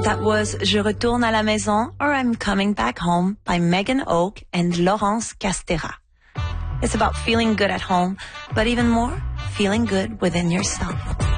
That was Je retourne à la maison or I'm coming back home by Megan Oak and Laurence Castera. It's about feeling good at home, but even more, feeling good within yourself.